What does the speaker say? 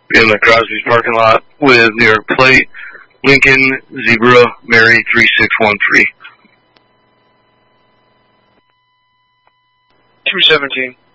in the Crosby's parking lot with New York plate, Lincoln Zebra Mary 3613. 217.